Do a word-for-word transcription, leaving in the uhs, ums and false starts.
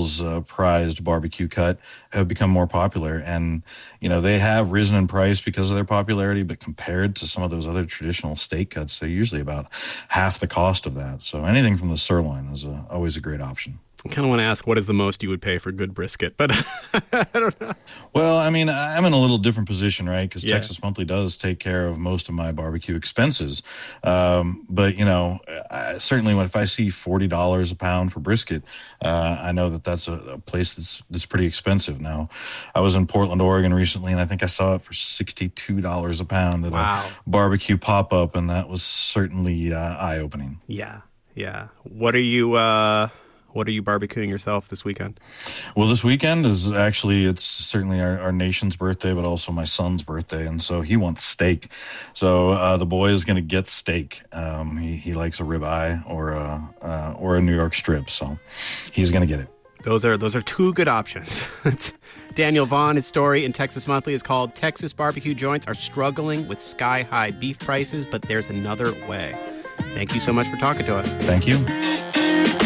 people's uh, prized barbecue cut have become more popular. And, you know, they have risen in price because of their popularity, but compared to some of those other traditional steak cuts, they're usually about half the cost of that. So anything from the sirloin is a, always a great option. I kind of want to ask, what is the most you would pay for good brisket? But I don't know. Well, I mean, I'm in a little different position, right? Because Yeah. Texas Monthly does take care of most of my barbecue expenses. Um, but, you know, I, certainly when, if I see forty dollars a pound for brisket, uh, I know that that's a, a place that's, that's pretty expensive. Now, I was in Portland, Oregon recently, and I think I saw it for sixty-two dollars a pound at Wow. a barbecue pop-up, and that was certainly uh, eye-opening. Yeah, yeah. What are you... Uh... What are you barbecuing yourself this weekend? Well, this weekend is actually, it's certainly our, our nation's birthday, but also my son's birthday. And so he wants steak. So uh, the boy is going to get steak. Um, he, he likes a ribeye or a, uh, or a New York strip. So he's going to get it. Those are those are two good options. Daniel Vaughn, his story in Texas Monthly is called Texas Barbecue Joints Are Struggling with Sky-High Beef Prices, but There's Another Way. Thank you so much for talking to us. Thank you.